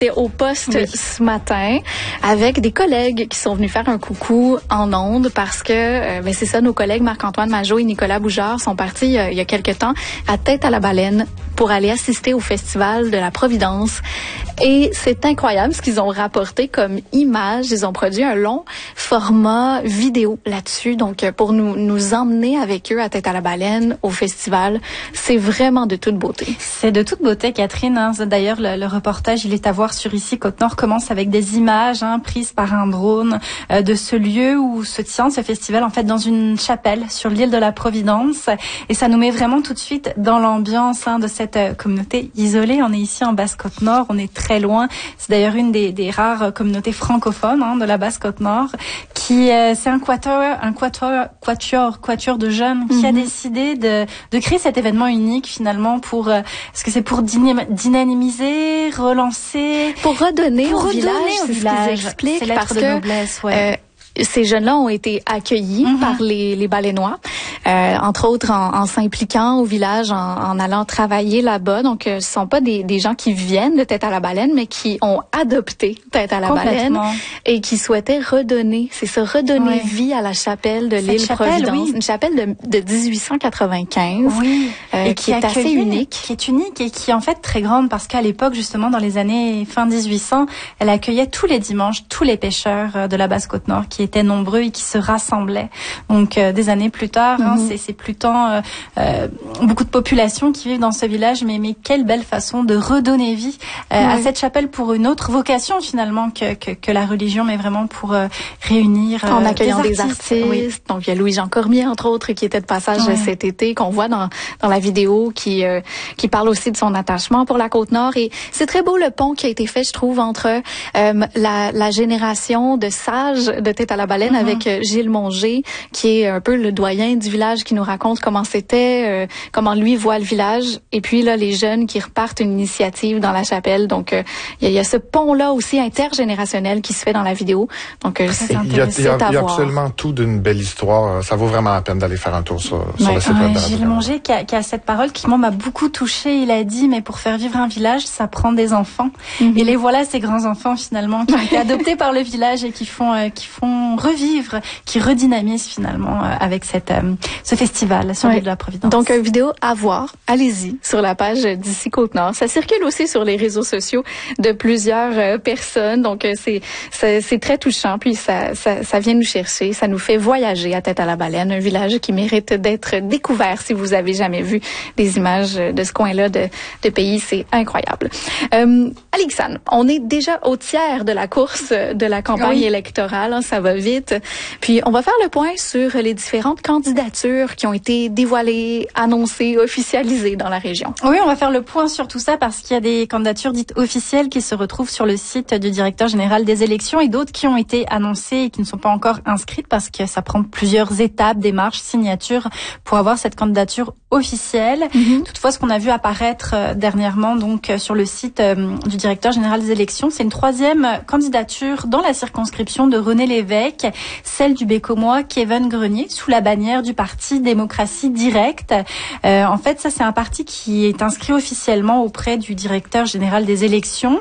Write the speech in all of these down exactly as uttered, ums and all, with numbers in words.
au poste oui. ce matin avec des collègues qui sont venus faire un coucou en ondes parce que euh, ben c'est ça, nos collègues Marc-Antoine Majot et Nicolas Boujard sont partis euh, il y a quelque temps à Tête-à-la-Baleine pour aller assister au Festival de la Providence. Et c'est incroyable ce qu'ils ont rapporté comme image. Ils ont produit un long format vidéo là-dessus. Donc, pour nous, nous emmener avec eux à Tête-à-la-Baleine, au festival, c'est vraiment de toute beauté. C'est de toute beauté, Catherine. Hein. D'ailleurs, le, le reportage, il est à voir sur Ici Côte-Nord, commence avec des images hein, prises par un drone euh, de ce lieu où se tient ce festival, en fait, dans une chapelle sur l'île de la Providence. Et ça nous met vraiment tout de suite dans l'ambiance hein, de cette euh, communauté isolée. On est ici en Basse-Côte-Nord, on est très loin. C'est d'ailleurs une des, des rares communautés francophones hein, de la Basse-Côte-Nord qui, euh, c'est un quatuor, un quatuor, quatuor, quatuor de jeunes qui mm-hmm. a décidé de, de créer cet événement unique finalement pour, euh, est-ce que c'est pour dyna- dynamiser, relancer, pour redonner pour au redonner village, au c'est village. Ce qu'ils expliquent, C'est l'être parce de que noblesse, ouais. Euh, ces jeunes-là ont été accueillis mm-hmm. par les, les Baleiноis, euh, entre autres en, en s'impliquant au village, en, en allant travailler là-bas. Donc, euh, ce sont pas des, des gens qui viennent de Tête-à-la-Baleine, mais qui ont adopté Tête-à-la-Baleine et qui souhaitaient redonner, c'est ça, redonner oui. vie à la chapelle de Cette l'île chapelle, Providence, oui. une chapelle de, de dix-huit cent quatre-vingt-quinze, oui. euh, et qui, qui est assez unique, qui est unique et qui est en fait très grande parce qu'à l'époque, justement, dans les années fin dix-huit cents, elle accueillait tous les dimanches tous les pêcheurs de la Basse-Côte-Nord qui étaient nombreux et qui se rassemblaient. Donc euh, des années plus tard, mm-hmm. hein, c'est, c'est plus tant euh, euh, beaucoup de populations qui vivent dans ce village, mais, mais quelle belle façon de redonner vie euh, oui. à cette chapelle pour une autre vocation finalement que, que, que la religion, mais vraiment pour euh, réunir euh, en accueillant des artistes. Des artistes. Oui. Donc il y a Louis-Jean Cormier entre autres qui était de passage oui. cet été, qu'on voit dans dans la vidéo, qui euh, qui parle aussi de son attachement pour la Côte-Nord. Et c'est très beau le pont qui a été fait, je trouve, entre euh, la, la génération de sages de Tête-à-la-Baleine mm-hmm. avec euh, Gilles Monger, qui est un peu le doyen du village, qui nous raconte comment c'était, euh, comment lui voit le village. Et puis là, les jeunes qui repartent une initiative dans la chapelle. Donc, euh, il y, y a ce pont-là aussi intergénérationnel qui se fait dans la vidéo. Donc, euh, c'est il y a, il y a, il y a absolument tout d'une belle histoire. Ça vaut vraiment la peine d'aller faire un tour sur, sur ouais, le site ouais, web. Gilles Monger qui a, qui a cette parole qui moi m'a beaucoup touchée. Il a dit, mais pour faire vivre un village, ça prend des enfants. Mm-hmm. Et les voilà, ces grands-enfants finalement qui ont été adoptés par le village et qui font, euh, qui font revivre, qui redynamisent finalement euh, avec cette, euh, ce festival sur ouais. l'île de la Providence. Donc, une vidéo à voir. Allez-y sur la page d'Ici Côte-Nord. Ça circule aussi sur les réseaux sociaux de plusieurs euh, personnes. Donc, euh, c'est, c'est, c'est très touchant. Puis, ça, ça, ça vient nous chercher. Ça nous fait voyager à Tête-à-la-Baleine, un village qui mérite d'être découvert si vous avez jamais vu des images de ce coin-là de, de pays. C'est incroyable. Euh, Alexandre, on est déjà au tiers de la course de la campagne oui. électorale. Hein, ça va vite. Puis, on va faire le point sur les différentes candidatures qui ont été dévoilées, annoncées, officialisées dans la région. Oui, on va faire le point sur tout ça parce qu'il y a des candidatures dites officielles qui se retrouvent sur le site du directeur général des élections et d'autres qui ont été annoncées et qui ne sont pas encore inscrites parce que ça prend plusieurs étapes, démarches, signatures pour avoir cette candidature officielle. Mm-hmm. Toutefois, ce qu'on a vu apparaître euh, dernièrement donc euh, sur le site euh, du directeur général des élections, c'est une troisième candidature dans la circonscription de René Lévesque, celle du Bécomois Kevin Grenier, sous la bannière du parti Démocratie Directe. Euh, en fait, ça c'est un parti qui est inscrit officiellement auprès du directeur général des élections,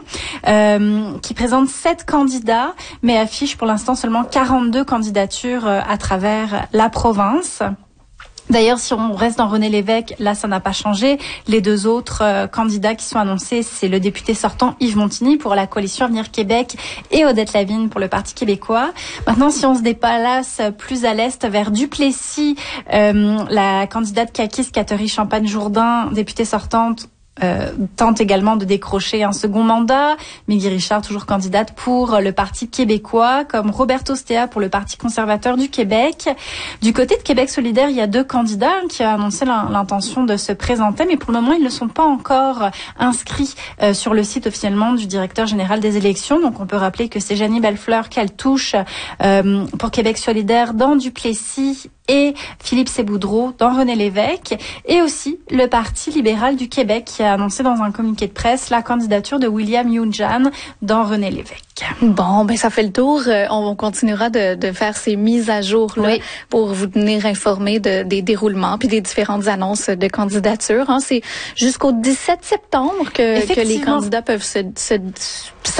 euh, qui présente sept candidats, mais affiche pour l'instant seulement quarante-deux candidatures euh, à travers la province. D'ailleurs, si on reste dans René Lévesque, là, ça n'a pas changé. Les deux autres euh, candidats qui sont annoncés, c'est le député sortant Yves Montigny pour la coalition Avenir Québec et Odette Lavigne pour le Parti québécois. Maintenant, si on se déplace plus à l'est vers Duplessis, euh, la candidate caquiste Catherine Champagne-Jourdain, députée sortante, Euh, tente également de décrocher un second mandat. Mégui Richard, toujours candidate pour le Parti québécois, comme Roberto Stea pour le Parti conservateur du Québec. Du côté de Québec solidaire, il y a deux candidats qui ont annoncé l'intention de se présenter, mais pour le moment, ils ne sont pas encore inscrits euh, sur le site officiellement du directeur général des élections. Donc, on peut rappeler que c'est Jeannie Bellefleur qu'elle touche euh, pour Québec solidaire dans Duplessis et Philippe Séboudreau dans René Lévesque, et aussi le Parti libéral du Québec qui a annoncé dans un communiqué de presse la candidature de William Youngjam dans René Lévesque. Bon, ben ça fait le tour. Euh, on continuera de, de faire ces mises à jour là oui. pour vous tenir informés de, des déroulements puis des différentes annonces de candidature. Hein. C'est jusqu'au dix-sept septembre que, que les candidats peuvent se, se